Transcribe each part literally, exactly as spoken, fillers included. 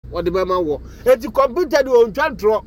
what the mama wo eti computer de on twantro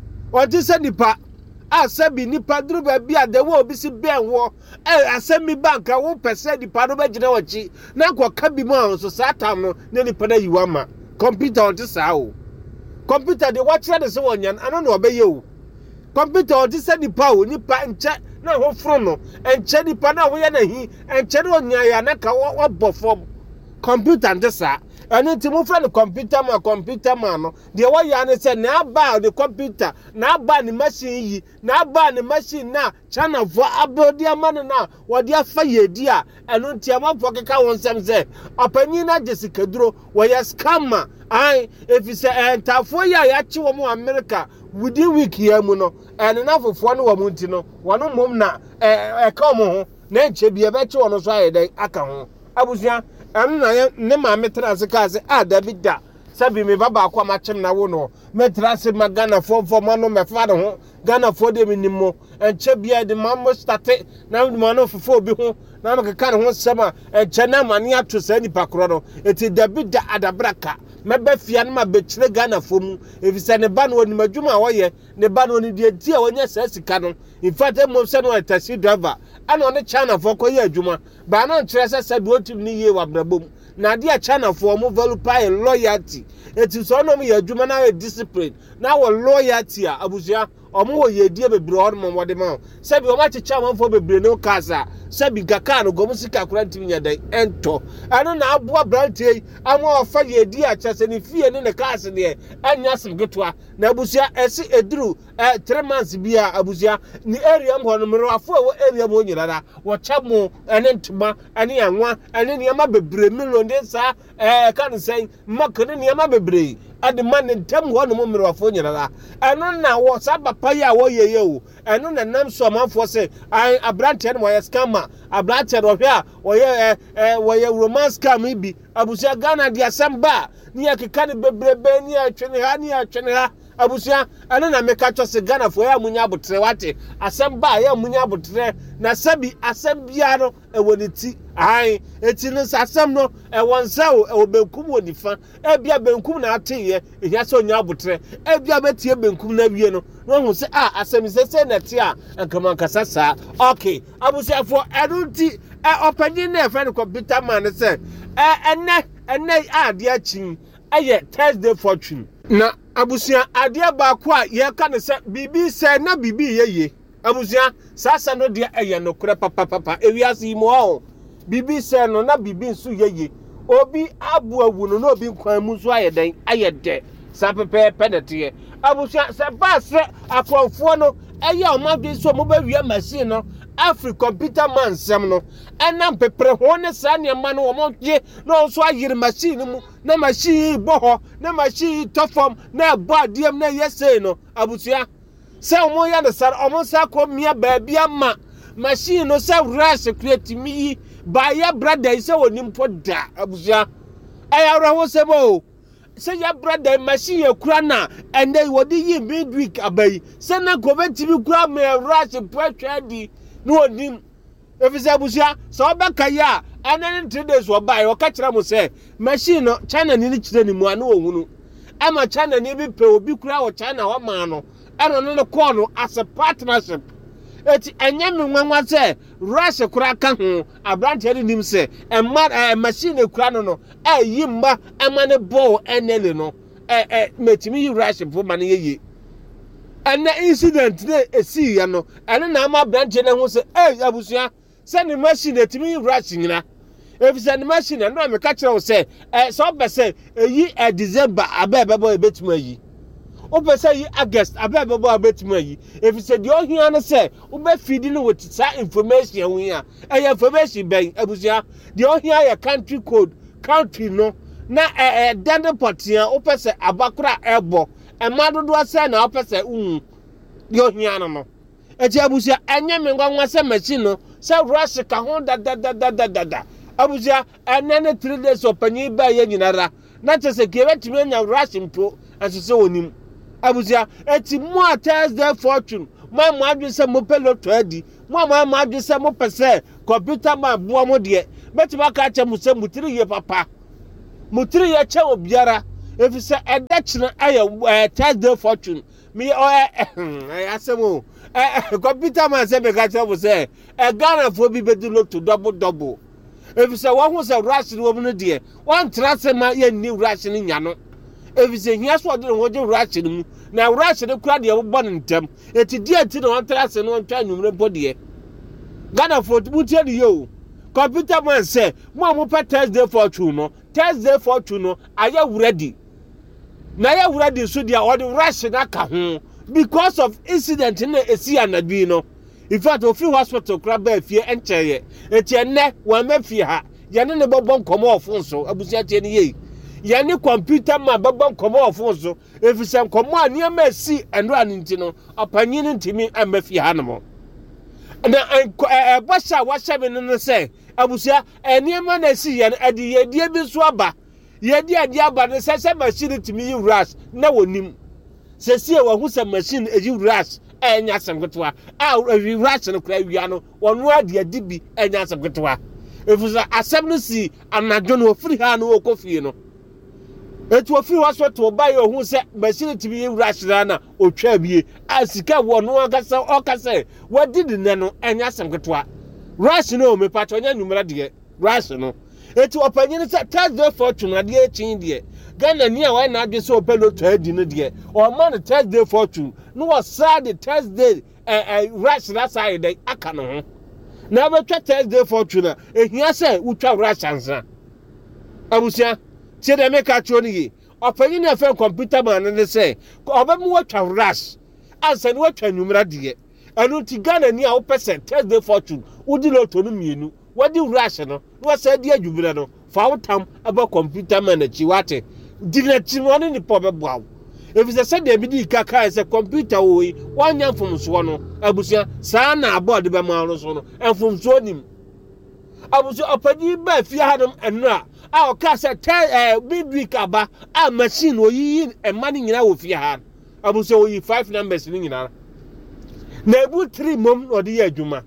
o ti se nipa asabi nipa duru ba bia de wo obi si ben wo eh asemi bank a wo pese nipa no ba gina wachi na ko ka bi mo so satam no ne nipa da yiwa ma computer on ti sa o computer de watch de se wonyan ano no obeye o computer on ti se nipa o nipa nche na ho fro no enche nipa na wo ya na hi enche no nya ya na ka wo bofom computer nti sa ene ti mo fra the computer ma computer ma no de wo ya ne se na ba the computer na ba ni machine yi na ba ni machine na chana vo abodi amane na wo de afa yedi a eno nti amafo keka won sem se opani na Jessica Duro wo ya scammer ai if you say entafo ya ya chi wo mo America within week ya mu no ene na fofo no wo mu nti no wono mom na e ka mo ho na enche bi e be chi wo no so ayede aka ho abusia anu na ne ma metra se ka se ah Davida sabi me baba akwa ma chem na wo no metra se magana fo fo ma no me fa de ho Ghana fo de minimo enche bia de ma mo starte na mo no fofo obi ho na ma ka ho sema enche na ma ne ato sa ni pakro no eti Davida adabraka mebe fia na ma be kire Ghana fo mu efise ne ba no ni madwuma wo ye ne ba no ni de ti a wonya sa sika no in fact mo se no taxi driver ana on China fo ko ye adwuma ba na kire se se do otim ni ye wa brabom na dia China fo mo value pay loyalty eti so no mo ye adwuma na discipline na wo loyalty a abusia omo wo ye die bebre or mo wode ma se bi o ma chicha man fo bebre no kasa se bi gaka no gomu sika kranti nya dai ento ano na aboa brantie ama ofa ye die a chese ni fie ne ne kasa ne anya simgetwa na abusia esi eduru eh three months bia abusia ni area mo no mero afo wo area mo nyirara wo chamo ene ntuma ene anwa ene ne ma bebre million de sa eh kan say makene ne ma bebre ade man ntam ho no mo mero afo nyirara eno na wo saba paya wo ye ye o eno na nam so amanfo se ai abrante no wo scammer abrante ro hwe a wo ye eh wo ye romance scam bi abusia Ghana dia samba ni akeka ne bebrebe ni atwene ha ni atwene ha abusia eno na meka twose Ghana fo ya munya abotre wate asamba ya munya abotre na sabi asambia no e woniti ai eti no asam no e wonsa o e obenkum wonifa e bia benkum na ateye e ya so nya abotre e bia betie benkum na wie no no hu se ah asami se se na ti a nkama kasasa okay abusia fo edunti e opanyi na e friend computer man se e enne enne ade achin aye Thursday fortune na abusia ade ba ko a ye ka ne se bibi se na bibi yeye abusia sasa no de eye no kure papa papa ewiase mo o bibi se no na bibi nsu yeye obi abu awu no na obi nkwan mu so ayeden ayede sa pepe penete abusia se ba se akonfo no eye o ma bi so mo ba wi machine no Afri computer man sem no enam pepre ho ne sa ne ma no mo je no so ayire machine mu na machine bo ho na machine tofom na bo adiem na yesei no abusia se mo ya de sar o mo sa ko mia ba bia ma machine no se rush create mi ba ya brother se wonim poda abusia aya rawo se bo se ya brother machine ekura na ende wodi yi midweek abai se na go betibi kura me rush potwa di no onim efisa busia so obeka ya anan three days wo bai wo ka kira mo se machine no China ni ni kire ni mu anu ohunu ama China ni bi pe obi kura wo China wo ma no eno no call no as a partnership eti enye me nwanwa se Russia kura ka ho abrante ni nim se e ma machine kura no no e yi mba ama ne ball enele no e e metimi yi Russia fo ma ne ye and the incident they see ya no and na ma branch na ho se eh abusia se ni machine etimi rushing na if se ni machine no me ka kire wo se eh so be se eyi e December abebebo ebetuma yi o be se yi August abebebo ebetuma yi if se di ohia no se wo be feed no with sa information ho ya eh information ben abusia di ohia ya country code country no na eh dande potia o be se abakura ebo e madodo ase na opese um yo hiano no eji abusia enye me ngwa se machine no se rush ka ho da da da da da da abusia enene three days opanyi ba ye nyinara na chese kewe timi nya rush mpo asese wonim abusia eti mu a Thursday fortune ma mu adwe se mo pelo to adi mo ma ma adwe se mo pese computer ma buo mo de betima ka che mu se mutiri ye papa mutiri ye che obiara if you say a Dutch a Thursday fortune me or I asemo computer man say me catch up say a Ghana for be better look to double double. If you say one was a ration woman dear, one trust ma ye new ration in yano. If you say here's what you want to ration now ration the crowd you born in them. It's dear to the one trust and one time you body. Ghana for would tell you. Computer man say, Mama Thursday fortune no, Thursday fortune no, are you ready? Now you ready so dia or the ration aka ho because of incident in a sea and a no. In fact, of free hospital crab fear and chair. It's a ne one me fear ha. Yan ne bobon come off so abusia tie ne ye. Yan computer man bobon come off so if some come on near me see and run into no opinion ntimi and me fear ha no. Na eh basa wa seven no say abusia eniema na si ye ade ye die bi so aba ye die ade aba ne sese machine timi rush na wonim sese wa hu se machine eji rush enya semgetoa a rush no kra wia no wonu ade ade bi enya semgetoa efusa asem no si anadwo no ofiri ha no okofie no etu ofiri hospital ba ye hu se machine timi rush na otwa bie asika wonu akasa okasa wadi de no enya semgetoa rush no me patonya numera de rush no etu opanyin se Thursday fortune ade echin de Ghana ni a why na ade so opelo to adi no de o man Thursday fortune no was sad Thursday eh eh rush na side de aka no ho na be twa Thursday fortune ehia se utwa rush ansa abusia tie de make atro ni ye opanyin na fe computer man ne se obemu watwa rush ansa ni watwa numera de anu ti Ghana ni a wo percent Thursday fortune udi lo to no mienu wadi rush no no say dia adwubira no fa wotam aba computer man achi wate dignachi no ni po be boawo if say say dem di kaka say computer wo yi wanya mfomso no abusia saa na aboard be ma no so no mfomso nim abusia opadi ba fie hanum enu a a o ka say eh midweek aba a machine oyi e mani nyina wo fie ha abusia oyi five numbers ni nyina na ebu three mom no de adwuma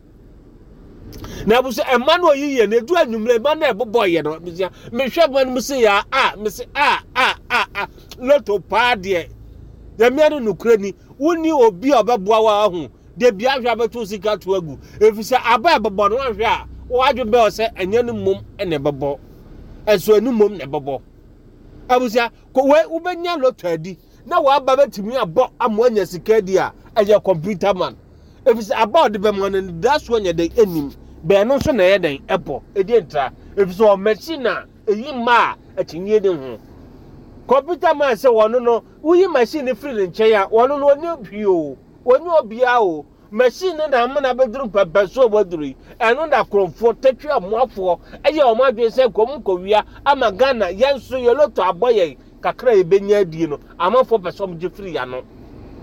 na buso emmanuel yiye na edu anwumre ma na ebobo ye no bisia me hwe ban mu se ya a me se a a a a loto pa de ya me no nukura ni woni obi obeboa wa hu de bia hwa beto sika to agu efisa aba ebobo no hwe a wo adwo be o se enye no mom ene bebo enso enu mom ne bebo abusia ko we ubenya loto adi na wa aba betimi abo amo anya sika di a eye computer man efisa aba de be mo no that's when you dey enim be no so na ye den epo edi entra efisa o machine a eyi ma a tinye de ho computer man se wono no uyi machine free nche ya wono no oni obi o oni obi a o machine na am na bedru papa so bodru eno da kromfo tetwe amoafo eye o ma dwe se kom kowia ama Ghana yenso ye loto aboye kakra e benya adi no amafo person je free ya no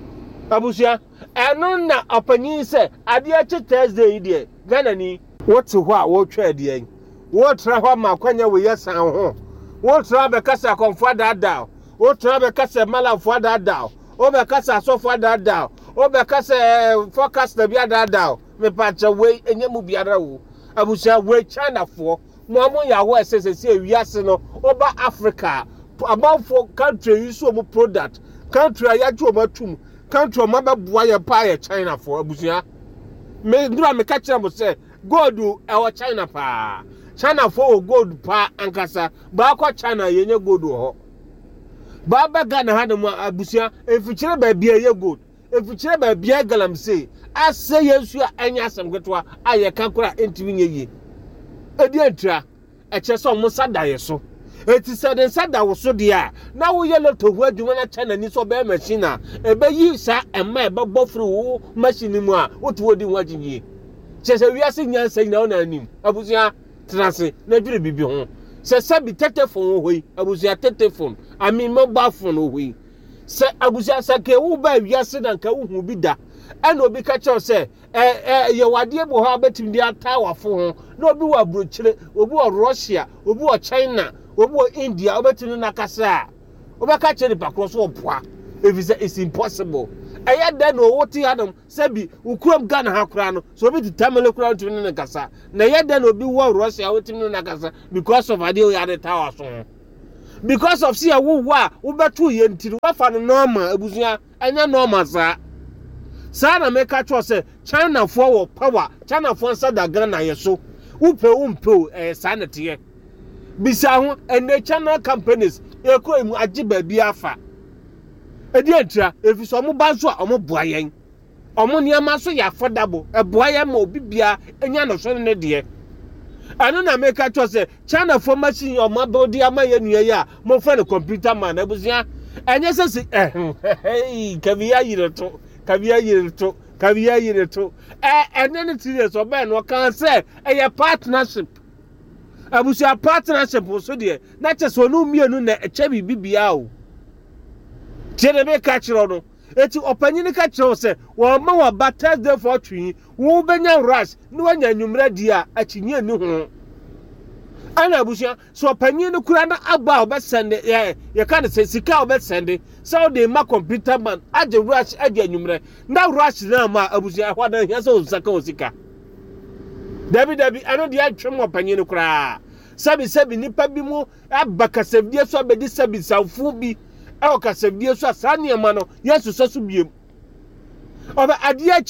abusia eno na opanyin se ade a che Thursday ide Ghana ni what ho a wo twa ade an wo tra ho ma kwanya we yesan ho wo tra be kasa konfo dada wo tra be kasa malafo dada wo be kasa sofo dada wo be kasa forecast na bia dada me pacha we enyemu biara wo abusia we China fo mo mo ya ho esese ewiase no oba Africa about for country you so mo product country ayajo matum country ma be boa ye pa ye China for abusia me ndura me ka kire mo say gold e wo China pa China for gold pa ankasa ba kwa China yenye gold ho ba ba Ghana ha no abusia efichire ba bia ye gold efichire ba bia galam say ase yesu anya asem getoa aye kankura entiwi nyeye edi entra e che so mo sada ye so eti sade sada wo so dia na wo ye loto hu adwuma na China ni so be machine a e be yi sa ema e be bofru wo machine mu a wo to wodi ho aginye che se wiase nyansa nyina ona anim abusia transe na dwire bibi ho se se bi telephone ho yi abusia telephone ami mobile phone ho yi se abusia se ke wo ba wiase na nka wo hu bi da ena obi ka che se eh eh ye wade bo ho abetim dia tawafo ho na obi wa brochire obi wa Russia obi wa China obi wa India obetim na kasa obi ka che ba cross oboa if it's impossible aya da no woti adam sabi ukurom Ghana ha kura no so obi determine kura to na kasa na ya da no obi wa Russia obetim na kasa because of ade o ya de tawaso because of see a wo wa wo beto ye ntiri wa fa no normal abusua anya normal sa sa na make sure say China for wo power China for nsa da Ghana ye so wo pe wo mpe eh sa na te bisa ho ene China companies e ko mu agi ba bi afa edi entra efi so mo ba so a mo boa yen omo niama so ya affordable e boa yen ma obi bia enya no so ne de anu na make sure say China for machine o ma body ama ye nua ya mo fa no computer man abusia enye se eh kabiya yireto kabiya yireto kabiya yireto eh ene ne serious o be no kan say eh partnership abusia partnership so de na che so no mienu na eche bibia o tiene be ka kiro no eti opanyini ka kiro se wo ma wa ba Thursday for twi wo benya rush no wanya nwumra di a akinye ni ho ana abusia so opanyini kura na agba obe sende ye ye ka de sika obe sende so de ma computer man age rush age nwumra na rush na ma abusia hwa da hia so saka osika dabi dabi ano de atwem opanyini kura sabi sabi nipa bi mu abakasabdie so abedi sabi sanfu bi e o kasabdie so asane ma no yesu so so biem oba ade